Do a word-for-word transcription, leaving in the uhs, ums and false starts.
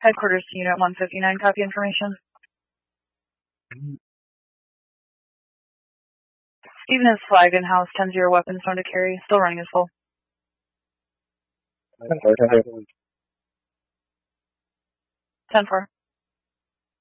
Headquarters to Unit one fifty-nine, copy information. Stephen is flagged in house, ten zero weapons known to carry, still running as full. ten four.